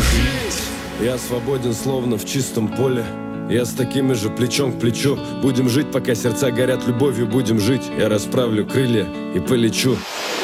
Я свободен, словно в чистом поле. Я с такими же плечом к плечу. Будем жить, пока сердца горят любовью, будем жить. Я расправлю крылья и полечу.